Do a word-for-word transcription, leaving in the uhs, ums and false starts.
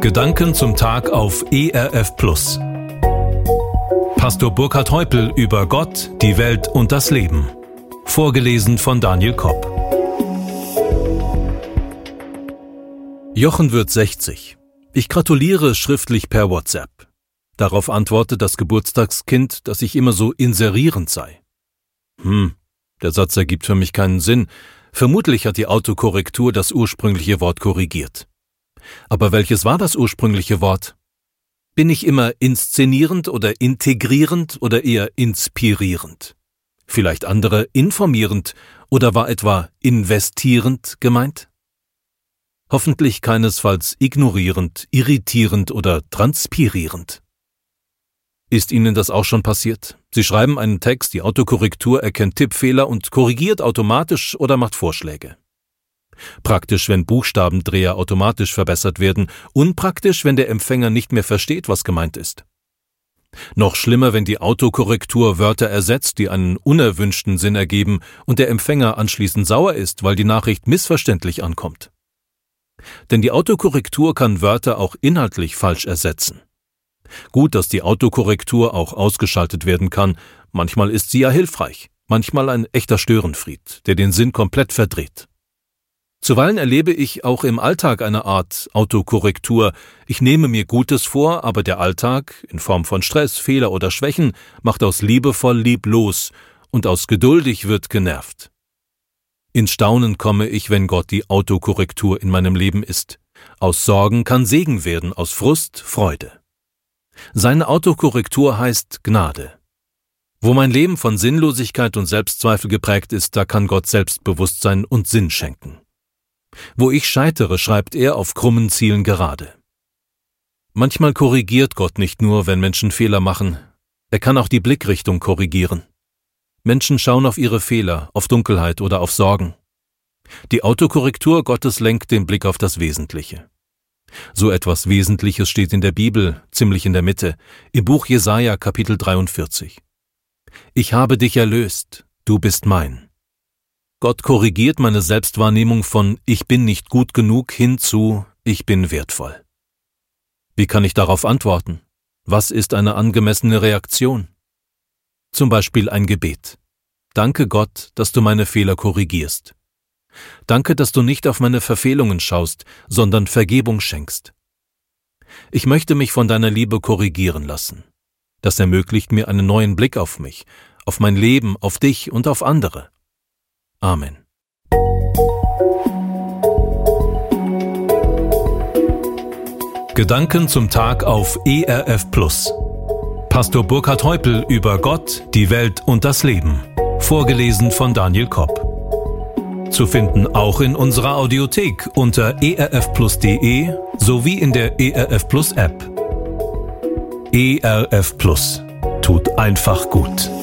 Gedanken zum Tag auf E R F Plus. Pastor Burkhard Heupel über Gott, die Welt und das Leben. Vorgelesen von Daniel Kopp. Jochen wird sechzig. Ich gratuliere schriftlich per WhatsApp. Darauf antwortet das Geburtstagskind, dass ich immer so inserierend sei. Hm, der Satz ergibt für mich keinen Sinn. Vermutlich hat die Autokorrektur das ursprüngliche Wort korrigiert. Aber welches war das ursprüngliche Wort? Bin ich immer inszenierend oder integrierend oder eher inspirierend? Vielleicht andere informierend oder war etwa investierend gemeint? Hoffentlich keinesfalls ignorierend, irritierend oder transpirierend. Ist Ihnen das auch schon passiert? Sie schreiben einen Text, die Autokorrektur erkennt Tippfehler und korrigiert automatisch oder macht Vorschläge. Praktisch, wenn Buchstabendreher automatisch verbessert werden, unpraktisch, wenn der Empfänger nicht mehr versteht, was gemeint ist. Noch schlimmer, wenn die Autokorrektur Wörter ersetzt, die einen unerwünschten Sinn ergeben und der Empfänger anschließend sauer ist, weil die Nachricht missverständlich ankommt. Denn die Autokorrektur kann Wörter auch inhaltlich falsch ersetzen. Gut, dass die Autokorrektur auch ausgeschaltet werden kann, manchmal ist sie ja hilfreich, manchmal ein echter Störenfried, der den Sinn komplett verdreht. Zuweilen erlebe ich auch im Alltag eine Art Autokorrektur. Ich nehme mir Gutes vor, aber der Alltag, in Form von Stress, Fehler oder Schwächen, macht aus liebevoll lieblos und aus geduldig wird genervt. In Staunen komme ich, wenn Gott die Autokorrektur in meinem Leben ist. Aus Sorgen kann Segen werden, aus Frust Freude. Seine Autokorrektur heißt Gnade. Wo mein Leben von Sinnlosigkeit und Selbstzweifel geprägt ist, da kann Gott Selbstbewusstsein und Sinn schenken. Wo ich scheitere, schreibt er auf krummen Zielen gerade. Manchmal korrigiert Gott nicht nur, wenn Menschen Fehler machen. Er kann auch die Blickrichtung korrigieren. Menschen schauen auf ihre Fehler, auf Dunkelheit oder auf Sorgen. Die Autokorrektur Gottes lenkt den Blick auf das Wesentliche. So etwas Wesentliches steht in der Bibel, ziemlich in der Mitte, im Buch Jesaja Kapitel dreiundvierzig. Ich habe dich erlöst, du bist mein. Gott korrigiert meine Selbstwahrnehmung von ich bin nicht gut genug hin zu ich bin wertvoll. Wie kann ich darauf antworten? Was ist eine angemessene Reaktion? Zum Beispiel ein Gebet. Danke Gott, dass du meine Fehler korrigierst. Danke, dass du nicht auf meine Verfehlungen schaust, sondern Vergebung schenkst. Ich möchte mich von deiner Liebe korrigieren lassen. Das ermöglicht mir einen neuen Blick auf mich, auf mein Leben, auf dich und auf andere. Amen. Gedanken zum Tag auf E R F Plus. Pastor Burkhard Heupel über Gott, die Welt und das Leben. Vorgelesen von Daniel Kopp. Zu finden auch in unserer Audiothek unter e r f plus punkt d e sowie in der E R F Plus App. E R F Plus tut einfach gut.